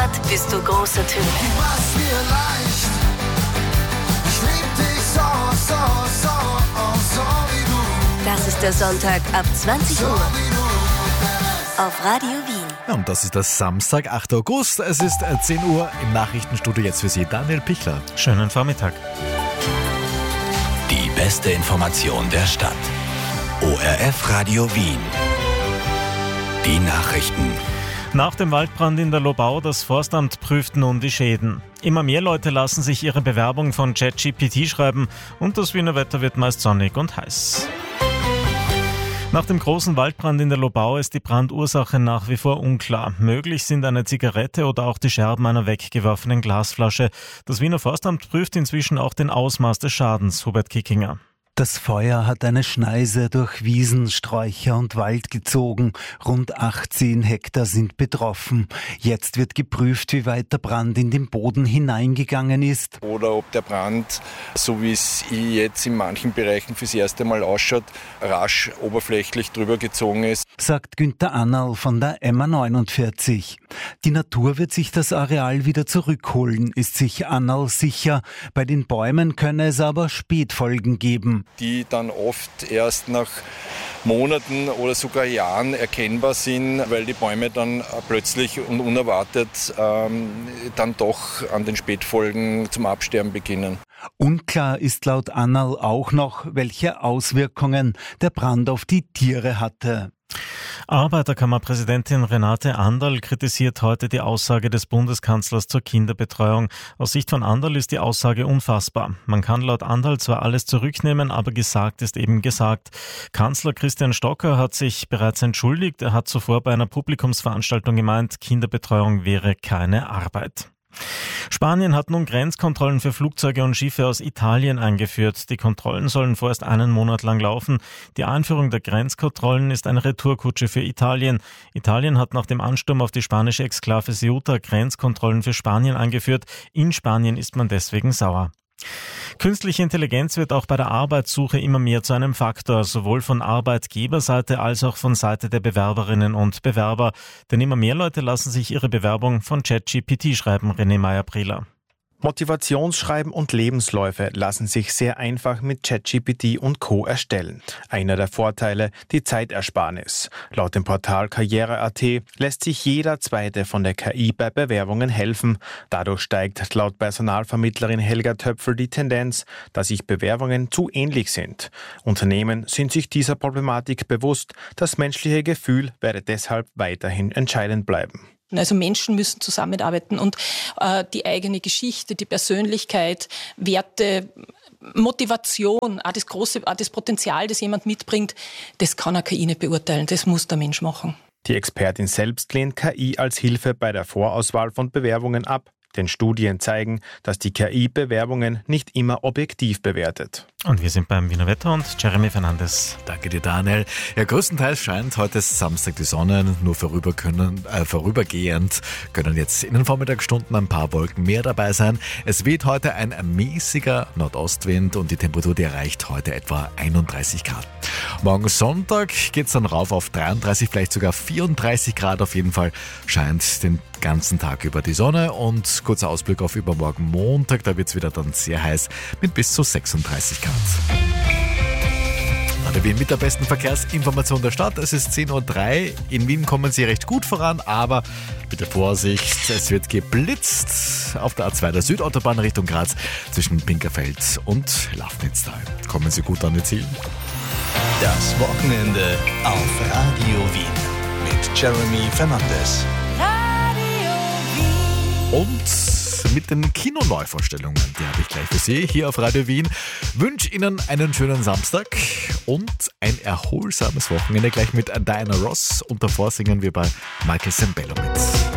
Stadt bist du großer Typ. Du machst mir leicht. Ich lieb dich so wie du. Das ist der Sonntag ab 20 So Uhr wie du. auf Radio Wien. Ja, und das ist der Samstag, 8. August. Es ist 10 Uhr im Nachrichtenstudio. Jetzt für Sie Daniel Pichler. Schönen Vormittag. Die beste Information der Stadt. ORF Radio Wien. Die Nachrichten. Nach dem Waldbrand in der Lobau, das Forstamt prüft nun die Schäden. Immer mehr Leute lassen sich ihre Bewerbung von ChatGPT schreiben und das Wiener Wetter wird meist sonnig und heiß. Nach dem großen Waldbrand in der Lobau ist die Brandursache nach wie vor unklar. Möglich sind eine Zigarette oder auch die Scherben einer weggeworfenen Glasflasche. Das Wiener Forstamt prüft inzwischen auch den Ausmaß des Schadens. Hubert Kickinger. Das Feuer hat eine Schneise durch Wiesen, Sträucher und Wald gezogen. Rund 18 Hektar sind betroffen. Jetzt wird geprüft, wie weit der Brand in den Boden hineingegangen ist. Oder ob der Brand, so wie es jetzt in manchen Bereichen fürs erste Mal ausschaut, rasch oberflächlich drüber gezogen ist. Sagt Günther Annal von der MA49. Die Natur wird sich das Areal wieder zurückholen, ist sich Annal sicher. Bei den Bäumen könne es aber Spätfolgen geben, Die dann oft erst nach Monaten oder sogar Jahren erkennbar sind, weil die Bäume dann plötzlich und unerwartet dann doch an den Spätfolgen zum Absterben beginnen. Unklar ist laut Annal auch noch, welche Auswirkungen der Brand auf die Tiere hatte. Arbeiterkammerpräsidentin Renate Anderl kritisiert heute die Aussage des Bundeskanzlers zur Kinderbetreuung. Aus Sicht von Anderl ist die Aussage unfassbar. Man kann laut Anderl zwar alles zurücknehmen, aber gesagt ist eben gesagt. Kanzler Christian Stocker hat sich bereits entschuldigt. Er hat zuvor bei einer Publikumsveranstaltung gemeint, Kinderbetreuung wäre keine Arbeit. Spanien hat nun Grenzkontrollen für Flugzeuge und Schiffe aus Italien eingeführt. Die Kontrollen sollen vorerst einen Monat lang laufen. Die Einführung der Grenzkontrollen ist eine Retourkutsche für Italien. Italien hat nach dem Ansturm auf die spanische Exklave Ceuta Grenzkontrollen für Spanien eingeführt. In Spanien ist man deswegen sauer. Künstliche Intelligenz wird auch bei der Arbeitssuche immer mehr zu einem Faktor, sowohl von Arbeitgeberseite als auch von Seite der Bewerberinnen und Bewerber. Denn immer mehr Leute lassen sich ihre Bewerbung von ChatGPT schreiben, René Meyer-Prieler. Motivationsschreiben und Lebensläufe lassen sich sehr einfach mit ChatGPT und Co. erstellen. Einer der Vorteile, die Zeitersparnis. Laut dem Portal Karriere.at lässt sich jeder Zweite von der KI bei Bewerbungen helfen. Dadurch steigt laut Personalvermittlerin Helga Töpfel die Tendenz, dass sich Bewerbungen zu ähnlich sind. Unternehmen sind sich dieser Problematik bewusst. Das menschliche Gefühl werde deshalb weiterhin entscheidend bleiben. Also Menschen müssen zusammenarbeiten und die eigene Geschichte, die Persönlichkeit, Werte, Motivation, auch das Potenzial, das jemand mitbringt, das kann eine KI nicht beurteilen, das muss der Mensch machen. Die Expertin selbst lehnt KI als Hilfe bei der Vorauswahl von Bewerbungen ab. Denn Studien zeigen, dass die KI Bewerbungen nicht immer objektiv bewertet. Und wir sind beim Wiener Wetter und Jeremy Fernandes. Danke dir, Daniel. Ja, größtenteils scheint heute Samstag die Sonne, nur vorübergehend können jetzt in den Vormittagsstunden ein paar Wolken mehr dabei sein. Es weht heute ein mäßiger Nordostwind und die Temperatur, die erreicht heute etwa 31 Grad. Morgen Sonntag geht's dann rauf auf 33, vielleicht sogar 34 Grad. Auf jeden Fall scheint den ganzen Tag über die Sonne und kurzer Ausblick auf übermorgen Montag, da wird's wieder dann sehr heiß mit bis zu 36 Grad. Wien mit der besten Verkehrsinformation der Stadt. Es ist 10.03 Uhr. In Wien kommen Sie recht gut voran, aber bitte Vorsicht, es wird geblitzt auf der A2 der Südautobahn Richtung Graz zwischen Pinkerfeld und Lafnitztal. Kommen Sie gut an Ihr Ziel. Das Wochenende auf Radio Wien mit Jeremy Fernandes. Und mit den Kinoneuvorstellungen, die habe ich gleich für Sie hier auf Radio Wien. Wünsche Ihnen einen schönen Samstag und ein erholsames Wochenende gleich mit Diana Ross. Und davor singen wir bei Michael Sembello mit.